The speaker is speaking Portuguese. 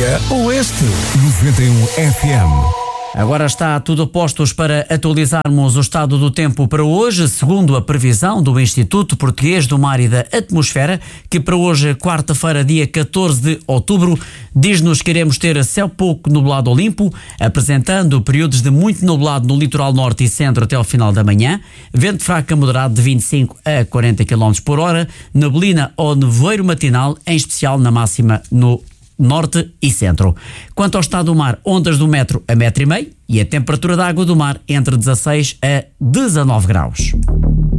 dia ou este? 91 FM. Agora está tudo a postos para atualizarmos o estado do tempo para hoje, segundo a previsão do Instituto Português do Mar e da Atmosfera, que para hoje, quarta-feira, dia 14 de outubro, diz-nos que iremos ter céu pouco nublado ou limpo, apresentando períodos de muito nublado no litoral norte e centro até ao final da manhã, vento fraco a moderado de 25 a 40 km por hora, neblina ou nevoeiro matinal, em especial na máxima no norte e centro. Quanto ao estado do mar, ondas do 1,5 m e a temperatura da água do mar entre 16 a 19 graus.